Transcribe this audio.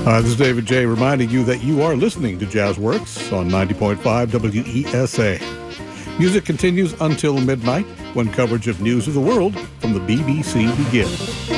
Hi, this is David J. reminding you that you are listening to Jazzworks on 90.5 WESA. Music continues until midnight when coverage of news of the world from the BBC begins.